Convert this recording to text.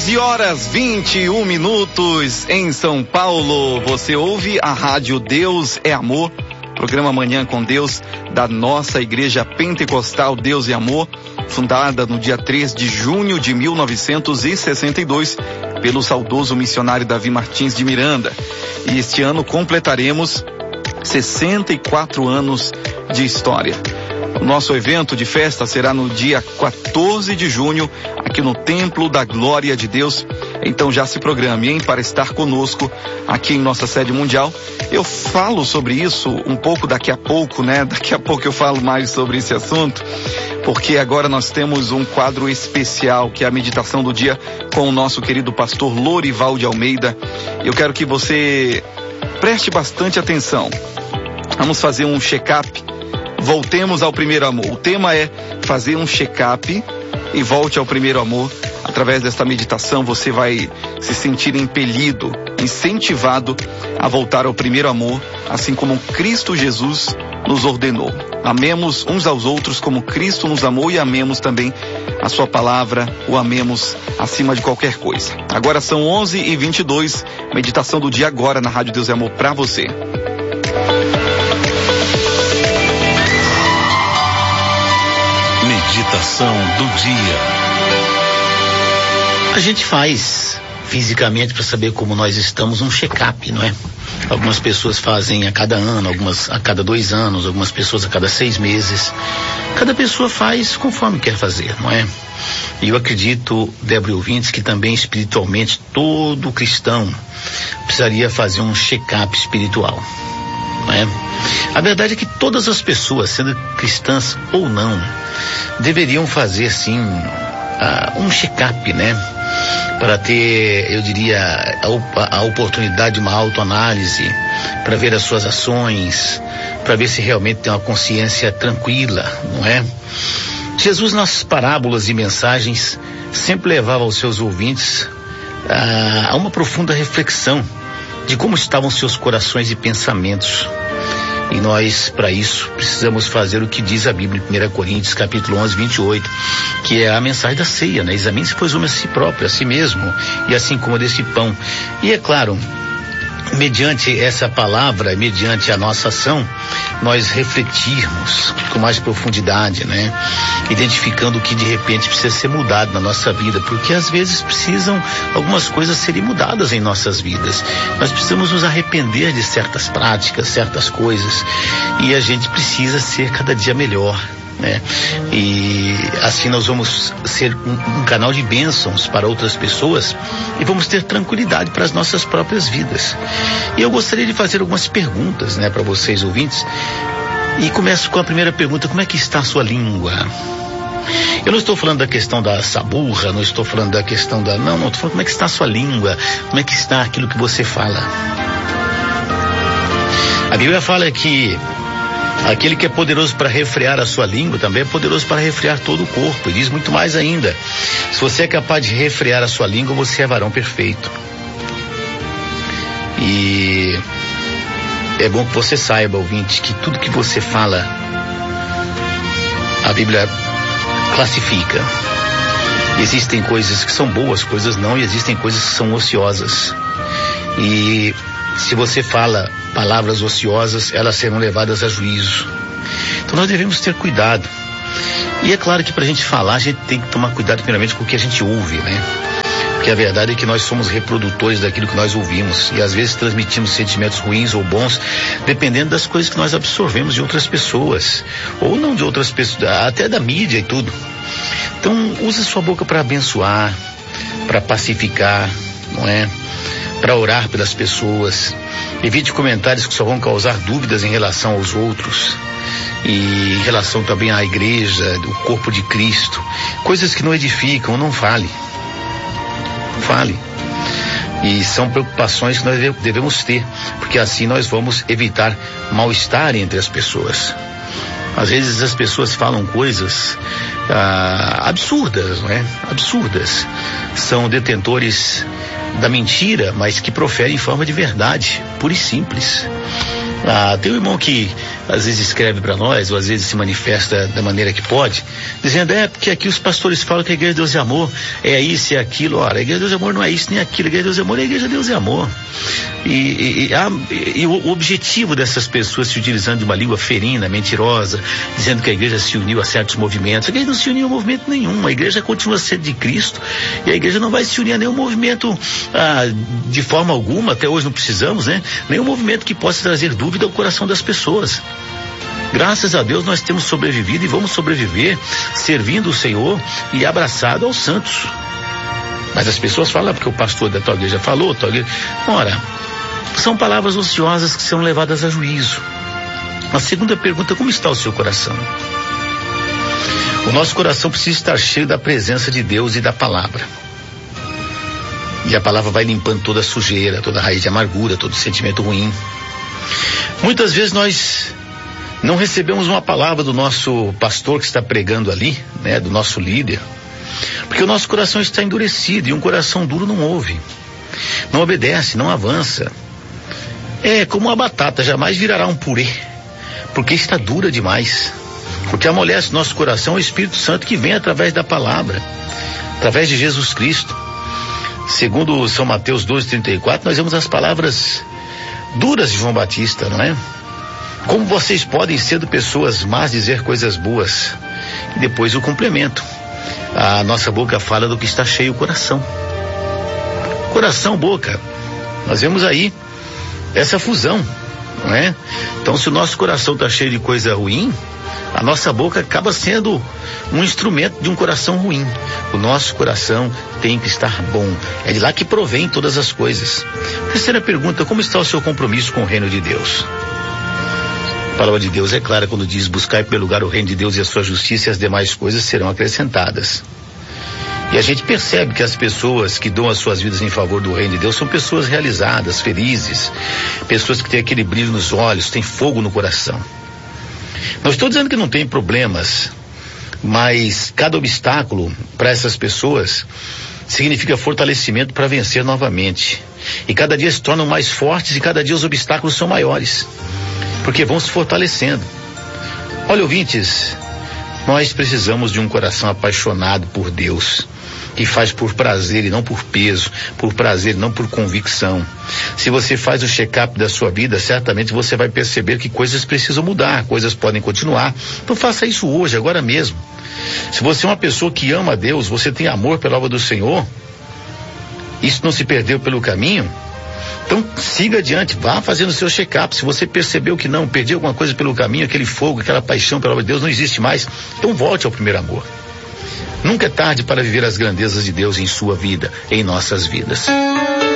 11h21 em São Paulo. Você ouve a rádio Deus é Amor, programa Manhã com Deus da nossa Igreja Pentecostal Deus é Amor, fundada no dia 3 de junho de 1962 pelo saudoso missionário Davi Martins de Miranda. E este ano completaremos 64 anos de história. O nosso evento de festa será no dia 14 de junho, aqui no Templo da Glória de Deus. Então já se programe, hein, para estar conosco aqui em nossa sede mundial. Eu falo sobre isso um pouco daqui a pouco, né? Daqui a pouco eu falo mais sobre esse assunto, porque agora nós temos um quadro especial, que é a meditação do dia com o nosso querido pastor Lorival de Almeida. Eu quero que você preste bastante atenção. Vamos fazer um check-up. Voltemos ao primeiro amor. O tema é fazer um check-up e volte ao primeiro amor. Através desta meditação você vai se sentir impelido, incentivado a voltar ao primeiro amor, assim como Cristo Jesus nos ordenou. Amemos uns aos outros como Cristo nos amou e amemos também a sua palavra, o amemos acima de qualquer coisa. Agora são 11h22, meditação do dia agora na Rádio Deus é Amor para você. Meditação do dia. A gente faz fisicamente para saber como nós estamos um check-up, não é? Algumas pessoas fazem a cada ano, algumas a cada 2 anos, algumas pessoas a cada 6 meses. Cada pessoa faz conforme quer fazer, não é? E eu acredito, Débora e ouvintes, que também espiritualmente todo cristão precisaria fazer um check-up espiritual, não é? A verdade é que todas as pessoas, sendo cristãs ou não, deveriam fazer sim um check-up, né? Para ter, eu diria, a oportunidade de uma autoanálise, para ver as suas ações, para ver se realmente tem uma consciência tranquila, não é? Jesus, nas parábolas e mensagens, sempre levava aos seus ouvintes a uma profunda reflexão de como estavam seus corações e pensamentos. E nós, para isso, precisamos fazer o que diz a Bíblia em 1 Coríntios, capítulo 11, 28, que é a mensagem da ceia, né? Examine-se, pois, o homem a si próprio, a si mesmo, e assim como desse pão. E é claro, mediante essa palavra, mediante a nossa ação, nós refletirmos com mais profundidade, né? Identificando o que de repente precisa ser mudado na nossa vida, porque às vezes precisam algumas coisas serem mudadas em nossas vidas. Nós precisamos nos arrepender de certas práticas, certas coisas, e a gente precisa ser cada dia melhor, né? E assim nós vamos ser um canal de bênçãos para outras pessoas e vamos ter tranquilidade para as nossas próprias vidas. E eu gostaria de fazer algumas perguntas, né, para vocês ouvintes, e começo com a primeira pergunta: como é que está a sua língua? Eu não estou falando da questão da saburra, não estou falando da questão da... Não, estou falando como é que está a sua língua, como é que está aquilo que você fala. A Bíblia fala que aquele que é poderoso para refrear a sua língua também é poderoso para refrear todo o corpo. E diz muito mais ainda: se você é capaz de refrear a sua língua, você é varão perfeito. E é bom que você saiba, ouvinte, que tudo que você fala, a Bíblia classifica. Existem coisas que são boas, coisas não, e existem coisas que são ociosas. E se você fala palavras ociosas, elas serão levadas a juízo. Então nós devemos ter cuidado. E é claro que para a gente falar, a gente tem que tomar cuidado primeiramente com o que a gente ouve, né? Porque a verdade é que nós somos reprodutores daquilo que nós ouvimos. E às vezes transmitimos sentimentos ruins ou bons, dependendo das coisas que nós absorvemos de outras pessoas. Ou não de outras pessoas, até da mídia e tudo. Então use sua boca para abençoar, para pacificar, não é? Para orar pelas pessoas. Evite comentários que só vão causar dúvidas em relação aos outros e em relação também à igreja, do corpo de Cristo. Coisas que não edificam, não fale. Fale. E são preocupações que nós devemos ter, porque assim nós vamos evitar mal-estar entre as pessoas. Às vezes as pessoas falam coisas absurdas, não é? Absurdas. São detentores da mentira, mas que proferem em forma de verdade, pura e simples. Tem um irmão que às vezes escreve para nós, ou às vezes se manifesta da maneira que pode, dizendo, porque aqui os pastores falam que a Igreja de Deus é Amor, é isso e aquilo. Ora, a Igreja de Deus é Amor não é isso nem aquilo, a Igreja de Deus é Amor é a Igreja de Deus é Amor. E o objetivo dessas pessoas se utilizando de uma língua ferina, mentirosa, dizendo que a igreja se uniu a certos movimentos. A igreja não se uniu a movimento nenhum. A igreja continua sendo de Cristo e a igreja não vai se unir a nenhum movimento de forma alguma. Até hoje não precisamos, né? Nenhum movimento que possa trazer dúvida ao coração das pessoas. Graças a Deus nós temos sobrevivido e vamos sobreviver servindo o Senhor e abraçado aos santos. Mas as pessoas falam, porque o pastor da tua igreja falou, ora, são palavras ociosas que são levadas a juízo. A segunda pergunta, como está o seu coração? O nosso coração precisa estar cheio da presença de Deus e da palavra. E a palavra vai limpando toda a sujeira, toda a raiz de amargura, todo sentimento ruim. Muitas vezes nós não recebemos uma palavra do nosso pastor que está pregando ali, né, do nosso líder, porque o nosso coração está endurecido e um coração duro não ouve, não obedece, não avança. É como uma batata, jamais virará um purê, porque está dura demais. Porque amolece nosso coração o Espírito Santo que vem através da palavra, através de Jesus Cristo. Segundo São Mateus 12:34, nós vemos as palavras duras de João Batista, não é? Como vocês podem, sendo pessoas más, dizer coisas boas? E depois o complemento. A nossa boca fala do que está cheio o coração. Coração, boca. Nós vemos aí essa fusão, não é? Então, se o nosso coração está cheio de coisa ruim, a nossa boca acaba sendo um instrumento de um coração ruim. O nosso coração tem que estar bom. É de lá que provém todas as coisas. Terceira pergunta, como está o seu compromisso com o reino de Deus? A palavra de Deus é clara quando diz, buscai pelo lugar o reino de Deus e a sua justiça e as demais coisas serão acrescentadas. E a gente percebe que as pessoas que dão as suas vidas em favor do reino de Deus são pessoas realizadas, felizes, pessoas que têm aquele brilho nos olhos, têm fogo no coração. Não estou dizendo que não tem problemas, mas cada obstáculo para essas pessoas significa fortalecimento para vencer novamente. E cada dia se tornam mais fortes e cada dia os obstáculos são maiores, porque vão se fortalecendo. Olha, ouvintes, nós precisamos de um coração apaixonado por Deus, que faz por prazer e não por peso, por prazer e não por convicção. Se você faz o check-up da sua vida, certamente você vai perceber que coisas precisam mudar, coisas podem continuar. Então faça isso hoje, agora mesmo. Se você é uma pessoa que ama a Deus, você tem amor pela obra do Senhor, isso não se perdeu pelo caminho, então siga adiante, vá fazendo o seu check-up. Se você percebeu que não, perdeu alguma coisa pelo caminho, aquele fogo, aquela paixão pela obra de Deus não existe mais, então volte ao primeiro amor. Nunca é tarde para viver as grandezas de Deus em sua vida, em nossas vidas.